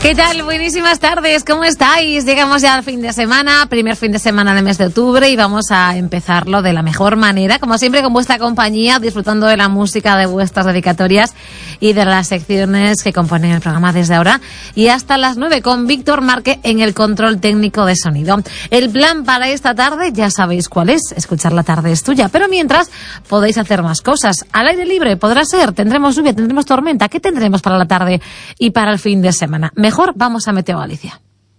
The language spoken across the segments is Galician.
¿Qué tal? Buenísimas tardes, ¿cómo estáis? Llegamos ya al fin de semana, primer fin de semana del mes de octubre, y vamos a empezarlo de la mejor manera, como siempre con vuestra compañía, disfrutando de la música, de vuestras dedicatorias y de las secciones que componen el programa desde ahora y hasta las 9 con Víctor Márquez en el control técnico de sonido. El plan para esta tarde ya sabéis cuál es, escuchar La Tarde es Tuya, pero mientras podéis hacer más cosas. Al aire libre podrá ser, tendremos lluvia, tendremos tormenta. ¿Qué tendremos para la tarde y para el fin de semana? Mejor vamos a Meteo Galicia.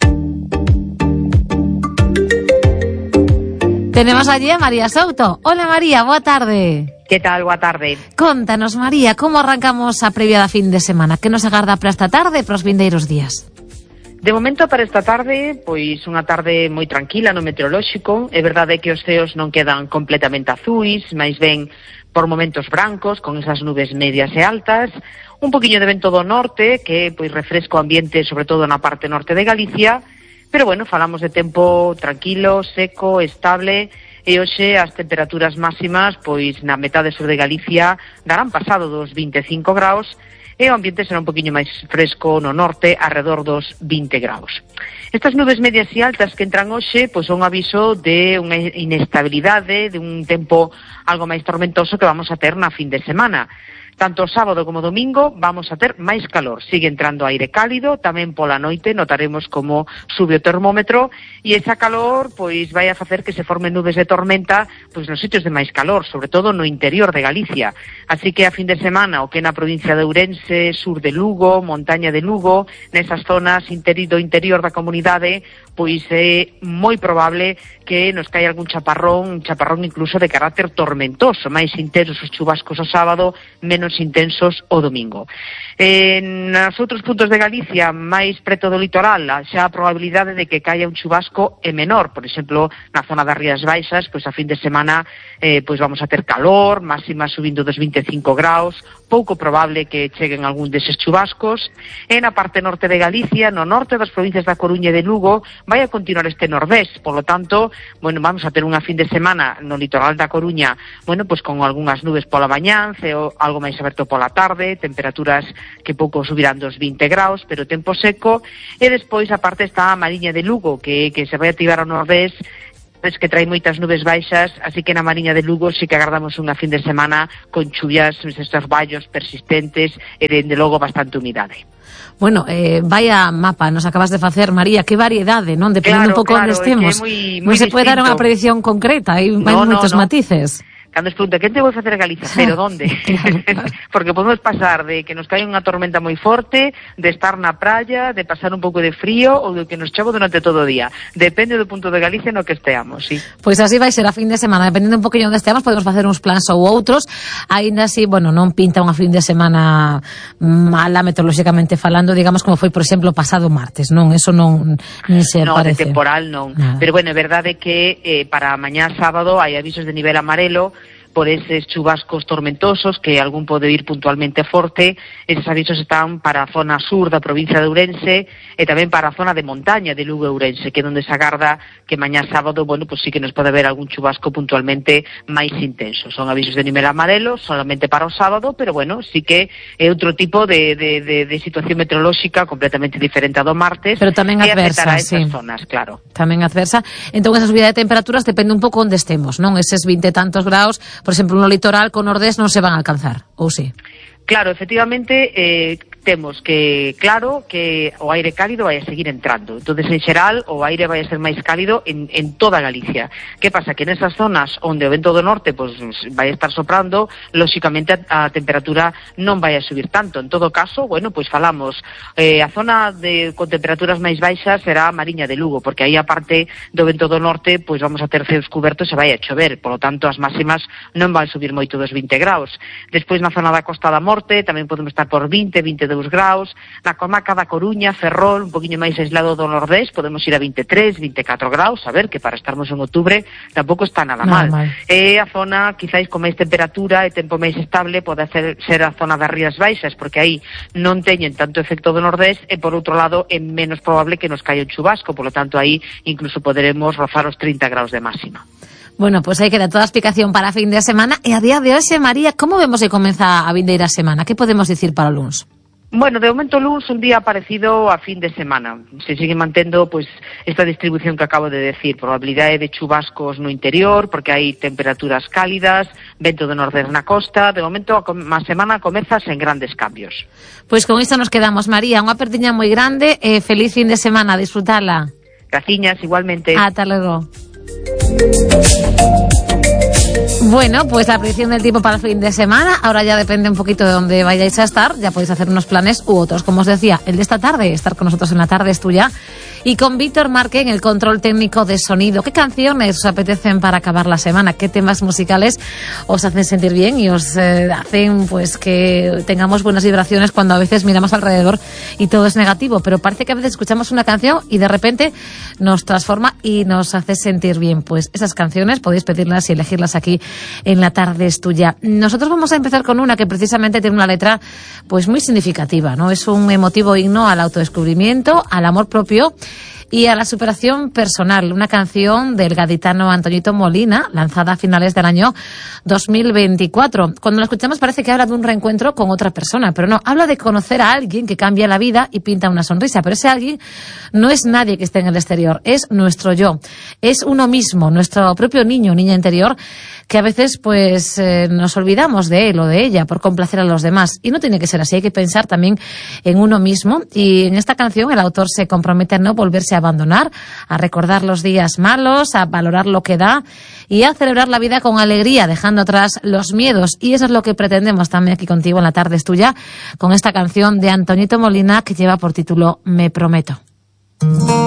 Tenemos allí a María Souto. Hola María, boa tarde. Que tal? Boa tarde. Contanos, María, como arrancamos a previa da fin de semana? Que nos agarda para esta tarde e para os vindeiros días? De momento para esta tarde, pois unha tarde moi tranquila no meteorolóxico. É verdade que os ceos non quedan completamente azuis, máis ben por momentos brancos, con esas nubes medias e altas. Un poquinho de vento do norte, que pois refresca o ambiente, sobre todo na parte norte de Galicia. Pero bueno, falamos de tempo tranquilo, seco, estable, e hoxe as temperaturas máximas, pois na metade sur de Galicia, darán pasado dos 25 graus, e o ambiente será un poquinho máis fresco no norte, arredor dos 20 graus. Estas nubes medias e altas que entran hoxe, pois son un aviso de unha inestabilidade, de un tempo algo máis tormentoso que vamos a ter na fin de semana. Tanto sábado como domingo vamos a ter máis calor. Sigue entrando aire cálido, tamén pola noite notaremos como sube o termómetro, e esa calor pois vai a facer que se formen nubes de tormenta pois nos sitios de máis calor, sobre todo no interior de Galicia. Así que a fin de semana, o que na provincia de Ourense, sur de Lugo, montaña de Lugo, nesas zonas do interior da comunidade, pois é moi probable que nos caia algún chaparrón, un chaparrón incluso de carácter tormentoso, máis intensos os chubascos o sábado, menos intensos o domingo. Nos outros puntos de Galicia, máis preto do litoral, xa a probabilidade de que caia un chubasco é menor. Por exemplo, na zona das Rías Baixas, pois a fin de semana pois vamos a ter calor, máxima subindo dos 25 graus, pouco probable que cheguen algún deses chubascos. E na parte norte de Galicia, no norte das provincias da Coruña e de Lugo, vai a continuar este nordés, por lo tanto, bueno, vamos a ter unha fin de semana no litoral da Coruña, bueno, pois con algunhas nubes pola mañán, ceo algo máis aberto pola tarde, temperaturas que pouco subirán dos 20 graus, pero tempo seco, e despois a parte está a Mariña de Lugo, que se vai activar ao nordés, pois que trae moitas nubes baixas, así que na Mariña de Lugo sí que agardamos unha fin de semana con chuvias, estes vallos persistentes e, dende logo, bastante humidade. Bueno, vaya mapa nos acabas de facer, María, que variedade, non? Dependendo un pouco onde estemos. Non se pode dar unha predicción concreta, hai moitos matices. Cando nos pregunta, que te vou facer a Galicia? Pero donde? Claro. Porque podemos pasar de que nos cae unha tormenta moi forte, de estar na praia, de pasar un pouco de frío, ou de que nos chove durante todo o día. Depende do punto de Galicia no que esteamos, sí. Pois así vai ser a fin de semana, dependendo un poquinho onde esteamos, podemos facer uns plans ou outros. Aínda así, bueno, non pinta unha fin de semana mala meteorolóxicamente falando, digamos como foi, por exemplo, pasado martes, non? Eso non nin se parece. No, de temporal non. Nada. Pero bueno, é verdade que para mañá sábado hai avisos de nivel amarelo por eses chubascos tormentosos que algún pode ir puntualmente forte. Eses avisos están para a zona sur da provincia de Ourense e tamén para a zona de montaña de Lugo e Ourense, que é onde se agarda que mañá sábado, bueno, pues sí que nos pode haber algún chubasco puntualmente máis intenso. Son avisos de nivel amarelo solamente para o sábado, pero bueno, sí que é outro tipo de situación meteorolóxica completamente diferente a do martes. Pero tamén adversa, sí. Zonas, claro. Tamén adversa. Entón, esa subida de temperaturas depende un pouco onde estemos, non? Eses 20 e tantos graus, por exemplo, no litoral con nordés non se van a alcanzar, ou sí? Claro, efectivamente, temos que, claro, que o aire cálido vai a seguir entrando. Entonces, en xeral, o aire vai a ser máis cálido en toda Galicia. Que pasa? Que nesas zonas onde o vento do norte pues, vai a estar soprando, lóxicamente a temperatura non vai a subir tanto. En todo caso, bueno, pues falamos, a zona con temperaturas máis baixas será a Mariña de Lugo, porque aí a parte do vento do norte, pues vamos a ter ceos cubertos e vai a chover. Por lo tanto, as máximas non van subir moito dos 20 graus. Despois, na zona da Costa da Morte, tamén podemos estar por 20, 22 graus. Na comarca da Coruña, Ferrol, un poquinho máis aislado do nordés, podemos ir a 23, 24 graus, a ver, que para estarmos en outubro tampouco está nada mal. E a zona, quizáis, con máis temperatura e tempo máis estable, pode ser a zona das Rías Baixas, porque aí non teñen tanto efecto do nordés, e por outro lado, é menos probable que nos caia un chubasco, por lo tanto, aí incluso poderemos rozar os 30 graus de máxima. Bueno, pues aí queda toda a explicación para a fin de semana. E a día de hoxe, María, como vemos que comeza a vindeira semana? Que podemos dicir para o luns? Bueno, de momento o luns un día parecido a fin de semana. Se sigue mantendo pois esta distribución que acabo de decir, probabilidade de chubascos no interior, porque hai temperaturas cálidas, vento do nordés na costa. De momento a semana comeza sen grandes cambios. Pois con isto nos quedamos, María. Unha apertiña moi grande e feliz fin de semana, disfrutala. Graciñas, igualmente. Ata logo. Bueno, pues la predicción del tiempo para el fin de semana, ahora ya depende un poquito de dónde vayáis a estar, ya podéis hacer unos planes u otros. Como os decía, el de esta tarde, estar con nosotros en la tarde es tuya. Y con Víctor Marque en el control técnico de sonido. ¿Qué canciones os apetecen para acabar la semana? ¿Qué temas musicales os hacen sentir bien y os hacen pues que tengamos buenas vibraciones cuando a veces miramos alrededor y todo es negativo? Pero parece que a veces escuchamos una canción y de repente nos transforma y nos hace sentir bien. Pues esas canciones podéis pedirlas y elegirlas aquí en la tarde es tuya. Nosotros vamos a empezar con una que precisamente tiene una letra pues muy significativa, ¿no? Es un emotivo himno al autodescubrimiento, al amor propio y a la superación personal. Una canción del gaditano Antoñito Molina, lanzada a finales del año 2024. Cuando la escuchamos parece que habla de un reencuentro con otra persona, pero no, habla de conocer a alguien que cambia la vida y pinta una sonrisa. Pero ese alguien no es nadie que esté en el exterior, es nuestro yo, es uno mismo, nuestro propio niño, niña interior, que a veces pues nos olvidamos de él o de ella por complacer a los demás. Y no tiene que ser así, hay que pensar también en uno mismo. Y en esta canción el autor se compromete a no volverse a abandonar, a recordar los días malos, a valorar lo que da y a celebrar la vida con alegría, dejando atrás los miedos. Y eso es lo que pretendemos también aquí contigo en la tarde es tuya, con esta canción de Antoñito Molina que lleva por título Me Prometo.